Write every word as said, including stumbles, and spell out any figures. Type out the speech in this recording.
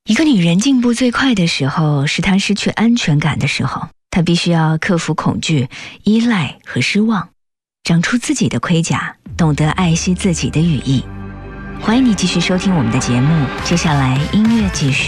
一个女人进步最快的时候，是她失去安全感的时候。她必须要克服恐惧、依赖和失望，长出自己的盔甲，懂得爱惜自己的羽翼。欢迎你继续收听我们的节目，接下来音乐继续。